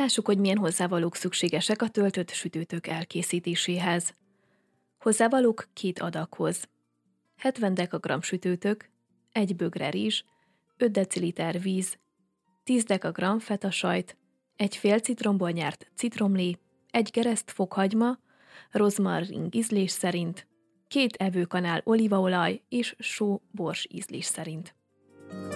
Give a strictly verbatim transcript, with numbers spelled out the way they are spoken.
Lássuk, hogy milyen hozzávalók szükségesek a töltött sütőtök elkészítéséhez. Hozzávalók két adaghoz. hetven dekagramm sütőtök, egy bögre rizs, öt deciliter víz, tíz dekagramm fetasajt, egy fél citromból nyert citromlé, egy gereszt fokhagyma, rozmarin ízlés szerint, két evőkanál olívaolaj és só bors ízlés szerint.